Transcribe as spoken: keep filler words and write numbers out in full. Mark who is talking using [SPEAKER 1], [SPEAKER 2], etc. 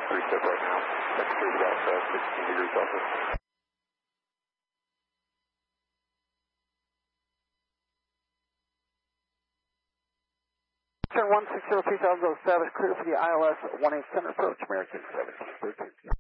[SPEAKER 1] Three step right now. Temperature is about uh, sixteen degrees Celsius.
[SPEAKER 2] Turn one six zero three thousand, go establish clear for the I L S one eight center approach, American seventeen thirteen.